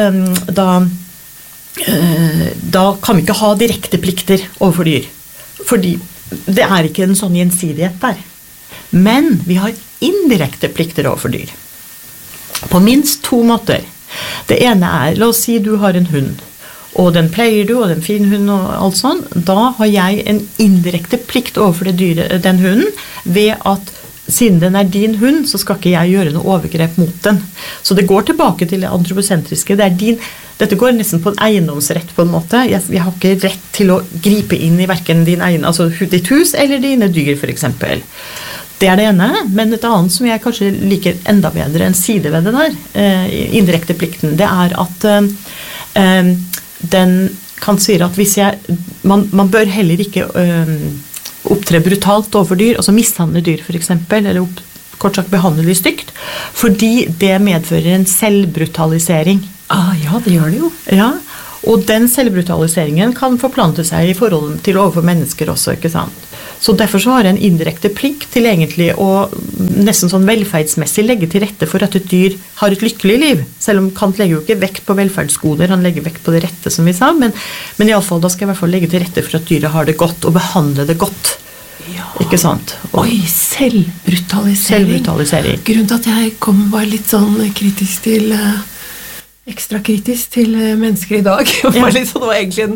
da kan vi ikke ha direkte plikter overfor dyr, fordi det er ikke en sånn gjensidighet der. Men vi har indirekte plikter overfor dyr. På minst 2 måter. Det ene la oss si du har en hund, og den pleier du, og den fin hund og alt sånn. Da har jeg en indirekte plikt overfor den hunden, ved at siden den er din hund, så skal ikke jeg gjøre noe overgrep mot den. Så det går tilbake til det antroposentriske. Dette går nesten på en eiendomsrett på en måte. Jeg har ikke rett til å gripe inn i hverken altså ditt hus eller dine dyr, for eksempel. Det det ene, men et annet som jeg kanskje liker enda bedre enn side ved det der, indirekte plikten, det at den Kant sier at man bør heller ikke opptre brutalt overfor dyr, altså mishandle dyr for eksempel, eller kort sagt behandle de stygt, fordi det medfører en selvbrutalisering. Ja, det gjør det jo. Ja, og den selvbrutaliseringen kan forplante seg i forhold til overfor mennesker også, ikke sant? Så derfor så har jeg en indirekte plikt til egentlig å nesten sånn velferdsmessig legge til rette for at et dyr har et lykkelig liv. Selv om Kant legger jo ikke vekt på velferdsgoder, han legger vekt på det rette som vi sa, men i alle fall da skal jeg i hvert fall legge til rette for at dyret har det godt og behandle det godt. Ja. Ikke sant? Selvbrutalisering. Grunnen til at jeg var litt sånn ekstra kritisk til mennesker i dag, var litt sånn, det var egentlig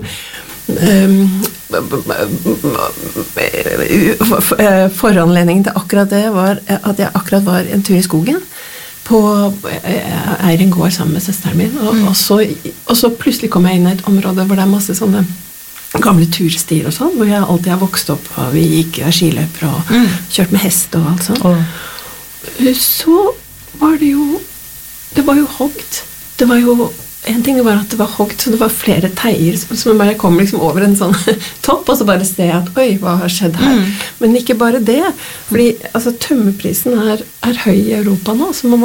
foranledningen til akkurat det var at jeg akkurat var en tur i skogen på Eirin gård sammen med søsteren min, og så plutselig kom jeg inn i et område hvor det masse sånne gamle turstier og sånn, hvor jeg alltid har vokst opp, og vi gikk skiløper og kjørt med hest og alt sånn. Så var det var jo hoggt. Det var jo en ting var at det var hoggt, så det var flere teier som bare kom liksom over en sånn topp, og så bare ser jeg at oi, hva har skjedd her? Men ikke bare det, fordi altså, tømmerprisen er høy i Europa nå, så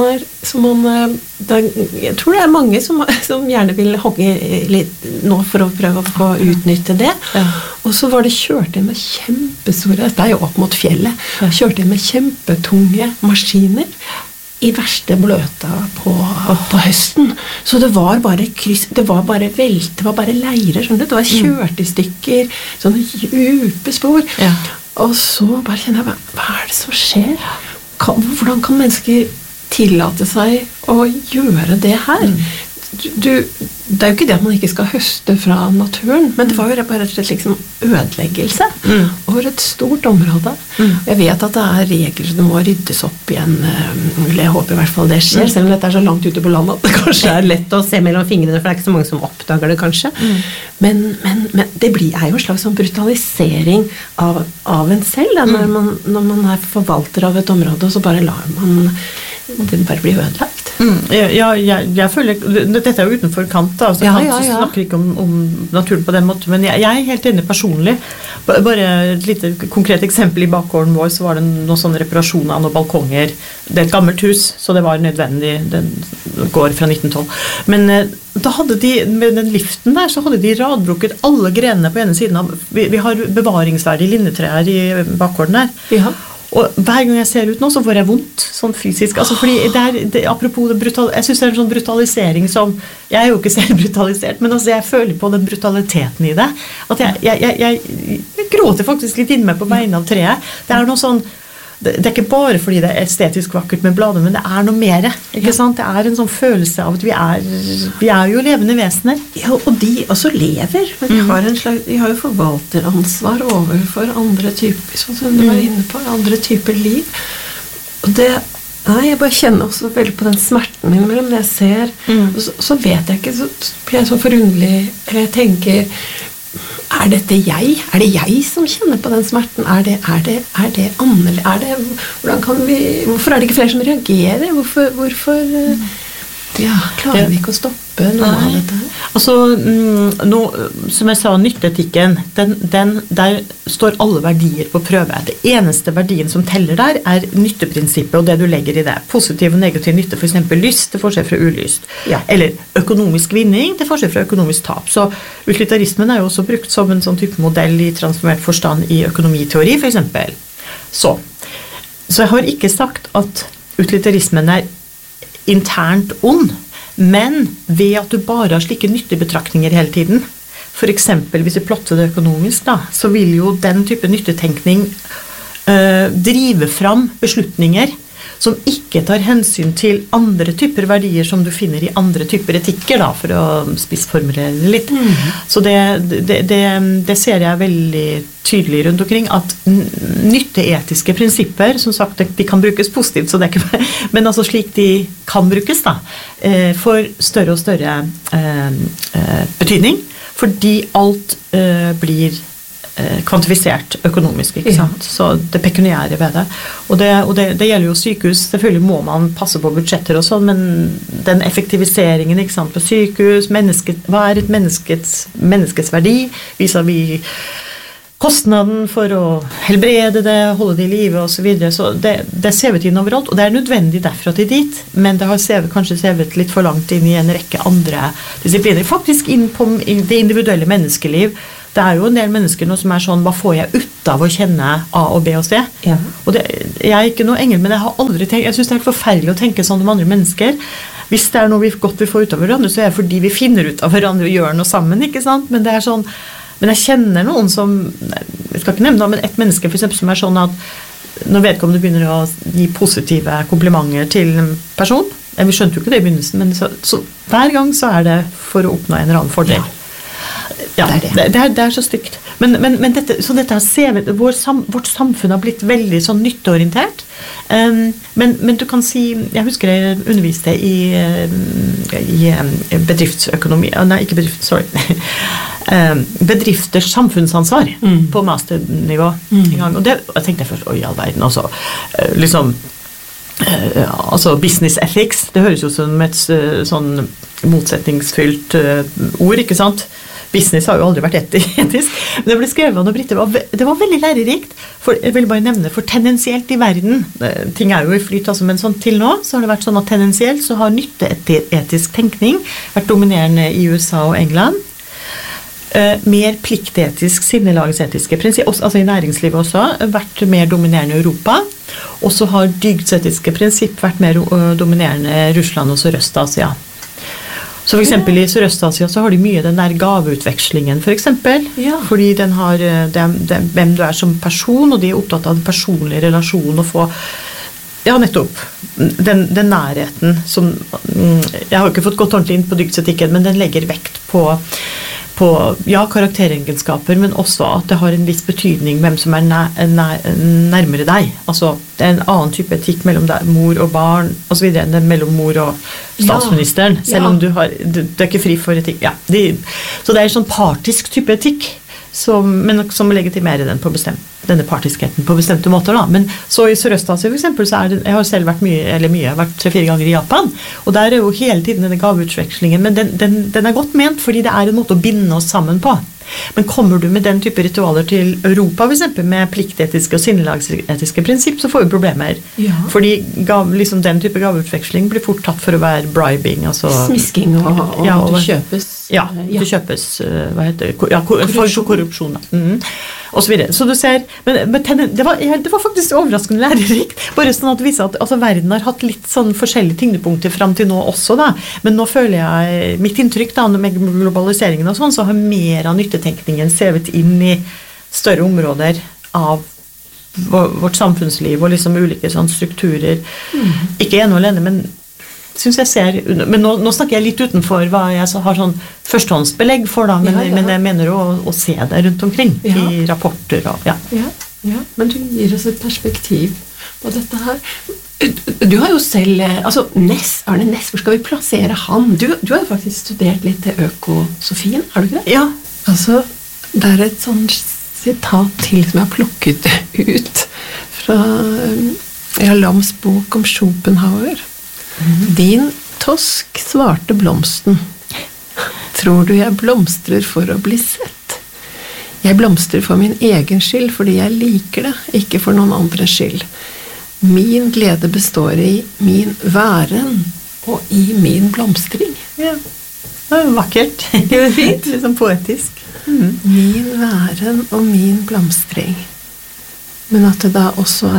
jeg tror det er mange som gjerne vil hogge litt nå for å prøve å utnytte det. Og så var det kjørt inn med kjempestore, det er jo opp mot fjellet, kjørt inn med kjempetunge maskiner, i verste bløta på høsten. Så det var bare kryss, det var bare velt, det var bare leirer, skjønner du? Det var kjørt i stykker, sånne djupe spor. Og så bare kjenner jeg, hva er det som skjer? Hvordan kan mennesker tillate seg å gjøre det her? Det er jo ikke det at man ikke skal høste fra naturen, men det var jo bare et liksom ødeleggelse over et stort område. Jeg vet at det er regler som må ryddes opp igjen, jeg håper i hvert fall det skjer, selv om dette er så langt ute på landet at det kanskje er lett å se mellom fingrene, for det er ikke så mange som oppdager det kanskje. Men det er jo en slags sånn brutalisering av en selv, når man er forvalter av et område, og så bare lar man det bare blir ødelagt. Jeg føler, dette er jo utenfor Kant da, så Kant snakker ikke om naturen på den måten, men jeg er helt enig personlig. Bare et lite konkret eksempel i bakgården vår, så var det noen sånne reparasjoner av noen balkonger. Det er et gammelt hus, så det var nødvendig, den går fra 1912. Men da hadde de, med den liften der, så hadde de radbrukket alle grenene på ene siden av, vi har bevaringsverdige linnetrær i bakgården der. Og hver gang jeg ser ut nå, så får jeg vondt, sånn fysisk. Altså, fordi apropos det jeg synes det er en sånn brutalisering som, jeg er jo ikke selv brutalisert, men altså, jeg føler på den brutaliteten i det. At jeg gråter faktisk litt inne meg på beina av treet. Det er noe sånn, det er ikke bare fordi det er estetisk vakkert med blader, men det er noe mer, ikke sant? Det er en sånn følelse av at vi er jo levende vesener. Ja, og de også lever, men de har jo forvalteransvar overfor andre typer, sånn som du var inne på, andre typer liv. Og jeg bare kjenner også veldig på den smerten min mellom det jeg ser, og så vet jeg ikke, så blir jeg så forunderlig, eller jeg tenker, er dette jeg? Er det jeg som kjenner på den smerten? Er det annerledes? Hvorfor er det ikke flere som reagerer? Hvorfor klarer vi ikke å stoppe noe av dette her? Altså, som jeg sa, nytteetikken, der står alle verdier på prøve. Det eneste verdien som teller der er nytteprinsippet og det du legger i det. Positiv og negativ nytte, for eksempel lyst til forskjell fra ulyst. Eller økonomisk vinning til forskjell fra økonomisk tap. Så utilitarismen er jo også brukt som en sånn type modell i transformert forstand i økonomiteori, for eksempel. Så jeg har ikke sagt at utilitarismen er internt ond, men ved at du bare har slike nyttebetraktninger hele tiden, for eksempel hvis vi plotter det økonomisk da, så vil jo den type nyttetenkning drive fram beslutninger som ikke tar hensyn til andre typer verdier som du finner i andre typer etikker da, for å spissformulere det litt. Så det ser jeg veldig tydelig rundt omkring, at nytteetiske prinsipper, som sagt, de kan brukes positivt, så det er ikke, men altså slik de kan brukes da, får større og større betydning, fordi alt blir kvantifisert økonomisk, ikke sant? Så det pekuniære ved det. Og det gjelder jo sykehus. Selvfølgelig må man passe på budsjetter og sånn, men den effektiviseringen, ikke sant, på sykehus, hva et menneskets verdi, vis-à-vis kostnaden for å helbrede det, holde det i live og så videre, så det sevet inn overalt, og det nødvendig derfra til dit, men det har kanskje sevet litt for langt inn i en rekke andre disipliner, faktisk inn på det individuelle menneskeliv. Det jo en del mennesker nå som sånn, hva får jeg ut av å kjenne A og B og C? Ja. Og jeg ikke noe engel, men jeg har aldri tenkt, jeg synes det helt forferdelig å tenke sånn om andre mennesker. Hvis det noe vi godt vil få ut av hverandre, så det fordi vi finner ut av hverandre og gjør noe sammen, ikke sant? Men det sånn, men jeg kjenner noen som, jeg skal ikke nevne det, men et menneske for eksempel som sånn at når vedkommende begynner å gi positive komplimenter til en person, vi skjønte jo ikke det i begynnelsen, men så hver gang så det for å oppnå en eller annen fordel. Ja. Ja, det så stygt. Men dette vårt samfunn har blitt veldig sånn nytteorientert. Men du kan si, jeg husker jeg underviste i bedriftsøkonomi, nei, ikke bedrift, sorry. Bedrifters samfunnsansvar på masternivå en gang. Og jeg tenkte først, oi, all verden, altså, liksom, altså business ethics, det høres jo som et sånn motsetningsfylt ord, ikke sant? Business har jo aldri vært etisk, men det ble skrevet av noen britter, det var veldig lærerikt, for jeg vil bare nevne, for tendensielt i verden, ting jo i flyt, altså, men sånn til nå, så har det vært sånn at tendensielt så har nytteetisk tenkning vært dominerende i USA og England, mer pliktetisk, sinnelagsetiske prinsipp, altså i næringslivet også, vært mer dominerende i Europa, og så har dygdsetiske prinsipp vært mer dominerende i Russland og Sørøst-Asia. Så for eksempel i Sørøst-Asia så har de mye den der gaveutvekslingen for eksempel, fordi den har hvem du som person, og de opptatt av den personlige relasjonen, og få, ja nettopp, den nærheten som, jeg har ikke fått gått ordentlig inn på dygdsetikken, men den legger vekt på karakteregenskaper, men også at det har en viss betydning hvem som nærmere deg. Altså, det en annen type etikk mellom mor og barn, og så videre, enn mellom mor og statsministeren, selv om du ikke fri for etikk. Ja, så det en sånn partisk type etikk, men som legitimerer den på denne partiskheten på bestemte måter da. Men så i Sørøst-Asia for eksempel, så jeg har selv vært mye, jeg har vært 3-4 ganger i Japan, og der jo hele tiden denne gaveutvekslingen, men den godt ment, fordi det en måte å binde oss sammen på. Men kommer du med den type ritualer til Europa for eksempel, med pliktetiske og sinnelagsetiske prinsipp, så får vi problemer. Ja. Fordi liksom, den type gaveutveksling blir fort tatt for å være bribing. Altså, smisking og det kjøpes. Ja, det kjøpes, hva heter det? Ja, korrupsjon. Og så videre. Så du ser, men det var faktisk overraskende lærerikt, bare sånn at det viser at altså, verden har hatt litt sånn forskjellige tyngdepunkter frem til nå også da, men nå føler jeg, mitt inntrykk da, med globaliseringen og sånn, så har mer av nyttetenkningen sevet inn i større områder av vårt samfunnsliv og liksom ulike sånn strukturer, ikke ene og alene, men synes jeg ser, men nå snakker jeg litt utenfor hva jeg har sånn førstehåndsbelegg for da, men jeg mener å se det rundt omkring i rapporter og, ja, men du gir oss et perspektiv på dette her. Du har jo selv, altså Arne Næss, hvor skal vi plassere han? Du har jo faktisk studert litt til økosofien, har du ikke det? Ja. Altså, det et sånn sitat til som jeg har plukket ut fra Lams bok om Schopenhauer. Din tosk svarte blomsten. Tror du jeg blomstrer for å bli sett? Jeg blomstrer for min egen skyld, fordi jeg liker det, ikke for noen andres skyld. Min glede består i min væren og i min blomstring. Ja, det jo vakkert. Det jo fint, liksom poetisk. Min væren og min blomstring. Men at det da også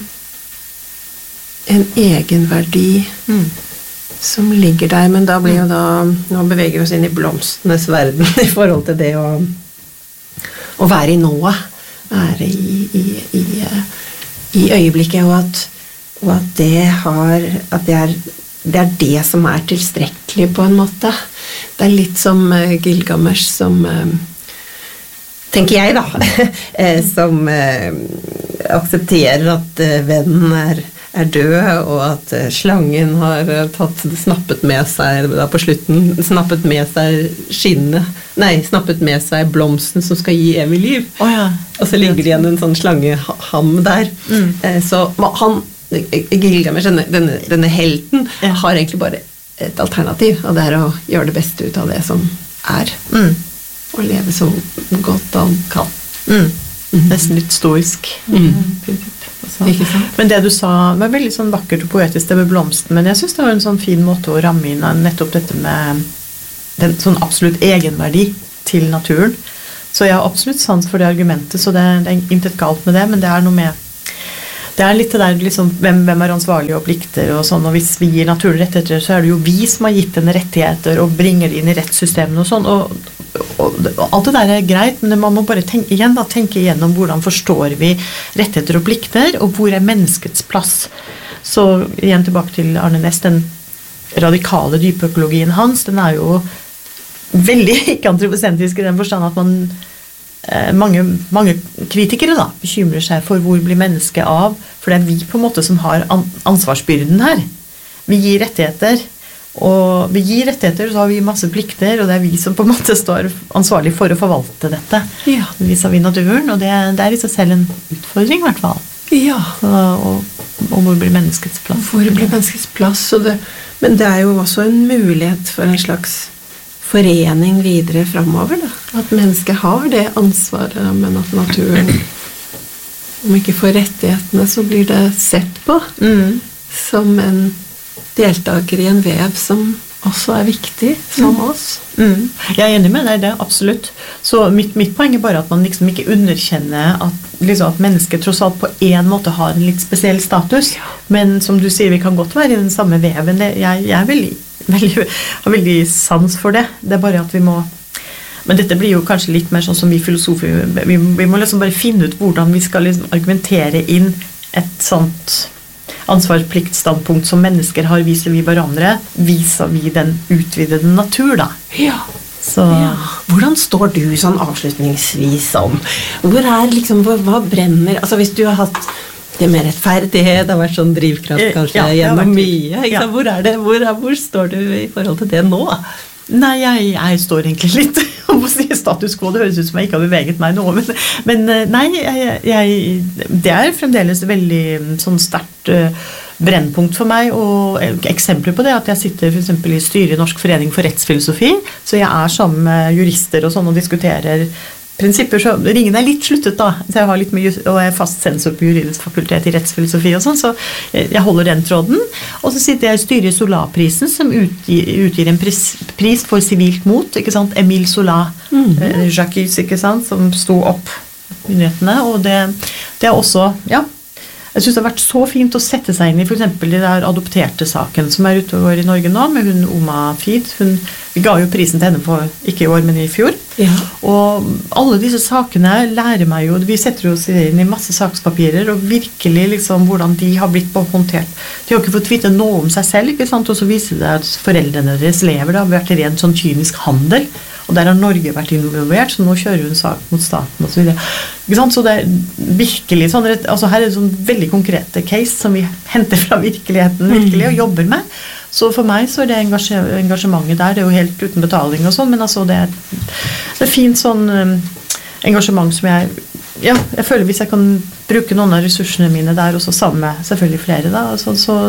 en egenverdi som ligger der, men da blir jo da, nå beveger vi oss inn i blomstenes verden i forhold til det å være i nået, være i øyeblikket, og at det det som tilstrekkelig på en måte. Det litt som Gilgamesh som tenker jeg da, som aksepterer at vennen død, og at slangen har snappet med seg da på slutten, snappet med seg skinnet, snappet med seg blomsten som skal gi evig liv. Og så ligger det igjen en sånn slangeham der. Så han, Gilgamesh, denne helten, har egentlig bare et alternativ, og det å gjøre det beste ut av det som og leve så godt han kan. Nesten litt stoisk. Men det du sa var veldig sånn vakkert og poetisk, det med blomsten, men jeg synes det var en sånn fin måte å ramme inn nettopp dette med den sånn absolutt egenverdi til naturen. Så jeg har absolutt sans for det argumentet, så det er intet galt med det, men det er noe med det er litt det der liksom, hvem er ansvarlig og plikter og sånn, og hvis vi gir naturen rettigheter, så er det jo vi som har gitt den rettigheter og bringer det inn i rettssystemene og sånn, og alt det der er greit, men man må bare tenke igjennom hvordan forstår vi rettigheter og plikter, og hvor er menneskets plass. Så igjen tilbake til Arne Næss, den radikale dypøkologien hans, den er jo veldig ikke-antroposentrisk i den forstand at mange kritikere da bekymrer seg for hvor blir mennesket av, for det er vi på en måte som har ansvarsbyrden her. Vi gir rettigheter, og så har vi masse plikter, og det er vi som på en måte står ansvarlig for å forvalte dette vis-à-vis naturen, og det er i seg selv en utfordring i hvert fall. Og hvor blir menneskets plass? Hvor blir menneskets plass? Men det er jo også en mulighet for en slags forening videre fremover da. At mennesket har det ansvaret, men at naturen, om ikke får rettighetene, så blir det sett på som en deltaker i en vev som også er viktig, som oss. Jeg er enig med deg, det absolutt. Så mitt poeng er bare at man liksom ikke underkjenner at mennesket tross alt på en måte har en litt spesiell status, men som du sier, vi kan godt være i den samme veven. Jeg er har veldig sans for det. Det er bare at vi må, men dette blir jo kanskje litt mer sånn som vi filosofer, vi må liksom bare finne ut hvordan vi skal liksom argumentere inn et sånt ansvarspliktstandpunkt som mennesker har vis-à-vis hverandre, vis-à-vis den utvidede natur da. Hvordan står du sånn avslutningsvis om? Hva brenner? Altså hvis du har hatt det med rettferdighet, det har vært sånn drivkraft kanskje gjennom mye. Hvor står du i forhold til det nå? Nei, jeg står egentlig litt om å si status quo, det høres ut som jeg ikke har beveget meg noe, men nei, det er fremdeles veldig sånn sterkt brennpunkt for meg, og eksempler på det at jeg sitter for eksempel i styret i Norsk forening for rettsfilosofi, så jeg er sammen med jurister og sånn og diskuterer prinsipper, så ringen er litt sluttet da, så jeg har litt mye, og jeg er fast sensor på juridisk fakultet i rettsfilosofi og sånn, så jeg holder den tråden, og så sitter jeg i styret i Solarprisen, som utgir en pris for sivilt mot, ikke sant, Emile Zola, Jacques, ikke sant, som sto opp myndighetene, og det er også, jeg synes det har vært så fint å sette seg inn i for eksempel de der adopterte saken som er ute og går i Norge nå, med hun Oma Fid. Vi ga jo prisen til henne for, ikke i år, men i fjor. Og alle disse sakene lærer meg jo, vi setter oss inn i masse sakspapirer, og virkelig liksom hvordan de har blitt håndtert. De har ikke fått vite noe om seg selv, ikke sant? Og så viser det at foreldrene deres lever, det har vært rent sånn kynisk handel, og der har Norge vært involvert, så nå kjører hun sak mot staten og så videre. Ikke sant? Så det er virkelig sånn, altså her er det sånn veldig konkrete case som vi henter fra virkeligheten virkelig og jobber med. Så for meg så er det engasjementet der, det er jo helt uten betaling og sånn, men altså det er fint sånn engasjement som jeg føler hvis jeg kan bruke noen av ressursene mine der, og så sammen med selvfølgelig flere da, så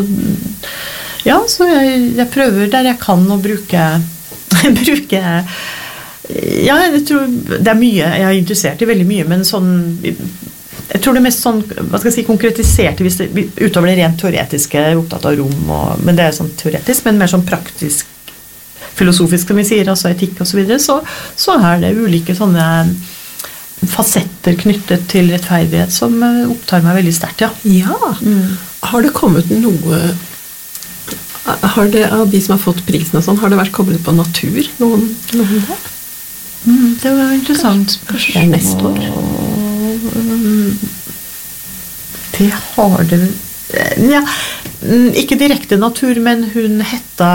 jeg prøver der jeg kan å bruke jeg tror det er mye, jeg er interessert i veldig mye, men sånn, jeg tror det er mest sånn, hva skal jeg si, konkretisert hvis det, utover det rent teoretiske, opptatt av rom, men det er sånn teoretisk, men mer sånn praktisk, filosofisk som vi sier, altså etikk og så videre, så er det ulike sånne fasetter knyttet til rettferdighet som opptar meg veldig sterkt, Har det kommet noe av de som har fått prisen og sånn, har det vært koblet på natur? Noen der? Det var interessant. Kanskje det er neste år? Det har det... ikke direkte natur, men hun hetta...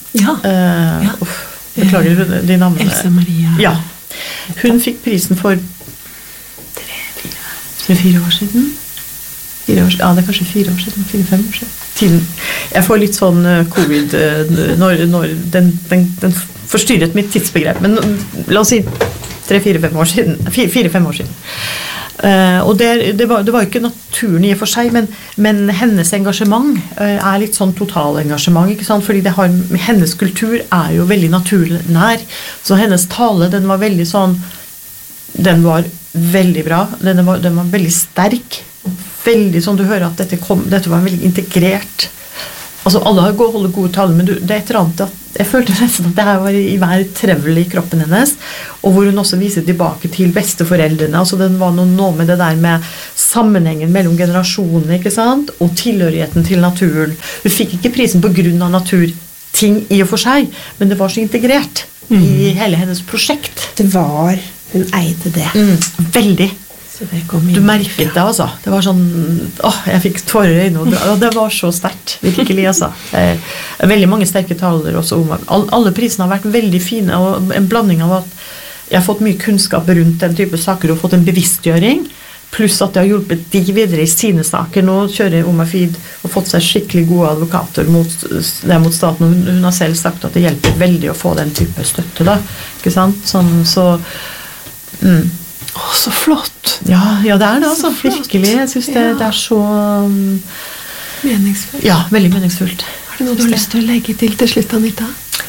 beklager de navnene. Elsa Maria. Ja. Hun fikk prisen for 3-4 år siden. 4 år, ja, det kanskje 4 år siden, 4-5 år siden. Tiden. Jeg får litt sånn covid når den forstyrret mitt tidsbegrep, men la oss si 3-4-5 år siden. 4-5 år siden. Og det var ikke naturen i og for seg, men hennes engasjement litt sånn totalengasjement, ikke sant? Fordi hennes kultur jo veldig naturnær, så hennes tale, den var veldig sånn, den var veldig bra, den var veldig sterk, veldig sånn, du hører at dette var veldig integrert, altså alle holder gode taler, men det et eller annet at jeg følte nesten at det her var i hver trevl i kroppen hennes, og hvor hun også viser tilbake til besteforeldrene, altså den var noe med det der med sammenhengen mellom generasjonene, ikke sant, og tilhørigheten til naturen. Hun fikk ikke prisen på grunn av naturting i og for seg, men det var så integrert i hele hennes prosjekt. Hun eide det. Veldig. Du merket det, altså. Det var sånn, jeg fikk tårer i øynene, og det var så sterkt, virkelig, altså. Veldig mange sterke taler også om, alle prisene har vært veldig fine, og en blanding av at jeg har fått mye kunnskap rundt den type saker, og fått en bevisstgjøring, pluss at jeg har hjulpet de videre i sine saker. Nå kjører Omar-Feed og fått seg skikkelig gode advokater mot staten, og hun har selv sagt at det hjelper veldig å få den type støtte, da. Ikke sant? Sånn, så... så flott. Ja, det det, altså. Virkelig. Jeg synes det så... meningsfullt. Ja, veldig meningsfullt. Har du noe du har lyst til å legge til slutt, Anita?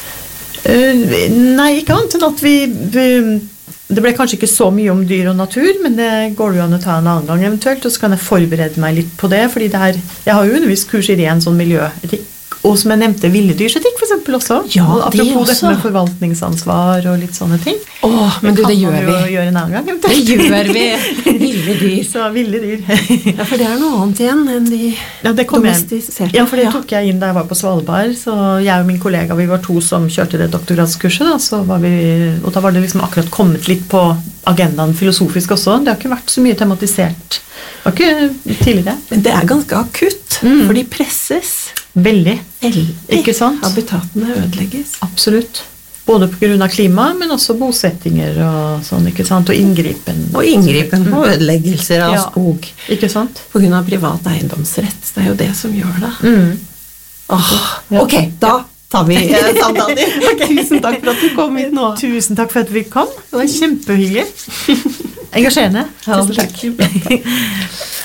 Nei, ikke annet enn at det ble kanskje ikke så mye om dyr og natur, men det går jo an å ta en annen gang eventuelt, og så kan jeg forberede meg litt på det, fordi jeg har jo undervist kurs i ren sånn miljøetikk, og som jeg nevnte, villedyrsetikk for eksempel også. Ja, apropos dette med forvaltningsansvar og litt sånne ting. Men det gjør vi. Det kan man jo gjøre en annen gang. Det gjør vi. Ville dyr. Så ville dyr. Ja, for det noe annet igjen enn de domestiserte. Ja, for det tok jeg inn da jeg var på Svalbard, så jeg og min kollega, vi var 2 som kjørte det doktorgradskurset, da, og da var det liksom akkurat kommet litt på agendaen filosofisk også. Det har ikke vært så mye tematisert. Det var ikke tidligere. Men det ganske akutt, for de presses. Veldig. Ikke sant? Habitatene ødelegges. Absolutt. Både på grunn av klima, men også bosettinger og sånn, ikke sant? Og inngripen. Og ødeleggelser av skog. Ikke sant? På grunn av privat eiendomsrett. Det jo det som gjør det. Ok, da tar vi samtalen. Tusen takk for at du kom hit nå. Tusen takk for at vi kom. Det var kjempehyggelig. Engasjerende. Tusen takk.